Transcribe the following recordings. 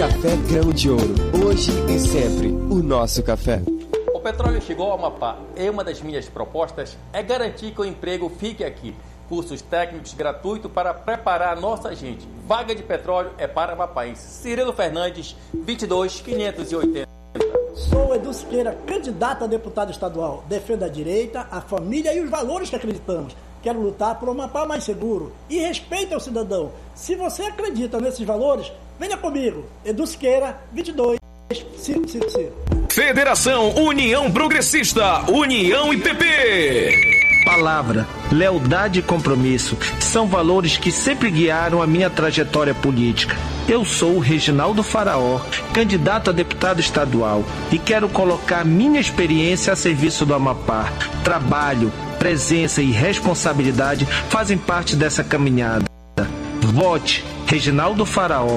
Café Grão de Ouro. Hoje e sempre o nosso café. O petróleo chegou ao Amapá e uma das minhas propostas é garantir que o emprego fique aqui. Cursos técnicos gratuitos para preparar a nossa gente. Vaga de petróleo é para amapaense. Cirilo Fernandes, 22.580. Sou Edu Siqueira, candidato a deputado estadual. Defendo a direita, a família e os valores que acreditamos. Quero lutar por um Amapá mais seguro e respeito ao cidadão. Se você acredita nesses valores, venha comigo. Edu Siqueira, 22.555. Federação União Progressista, União e PP. Palavra, lealdade e compromisso são valores que sempre guiaram a minha trajetória política. Eu sou o Reginaldo Faraó, candidato a deputado estadual, e quero colocar minha experiência a serviço do Amapá. Trabalho, presença e responsabilidade fazem parte dessa caminhada. Vote Reginaldo Faraó,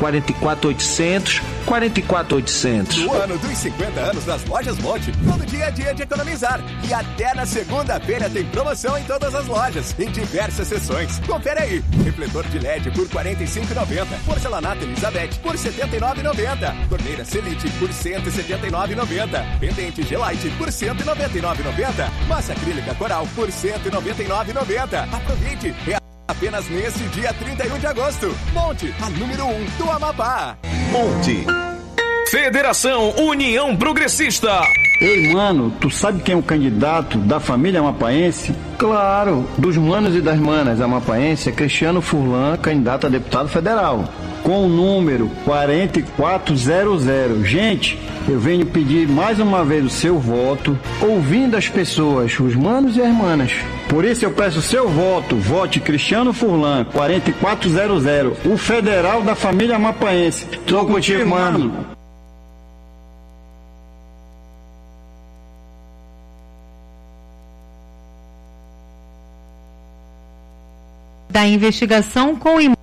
44800, 44800. No ano dos 50 anos das lojas Monte, todo dia é dia de economizar. E até na segunda-feira tem promoção em todas as lojas, em diversas seções. Confere aí. Refletor de LED por R$ 45,90. Porcelanato Elizabeth por R$ 79,90. Torneira Celite por R$ 179,90. Pendente Gelite por R$ 199,90. Massa acrílica Coral por R$ 199,90. Aproveite! Apenas nesse dia 31 de agosto. Monte, a número 1 do Amapá. Monte. Federação União Progressista. Ei, mano, tu sabe quem é o candidato da família amapaense? Claro, dos manos e das manas amapaense é Cristiano Furlan, candidato a deputado federal, com o número 4400. Gente, eu venho pedir mais uma vez o seu voto, ouvindo as pessoas, os manos e as manas. Por isso eu peço o seu voto. Vote Cristiano Furlan, 4400, o federal da família amapaense. Tô contigo, mano. Da investigação com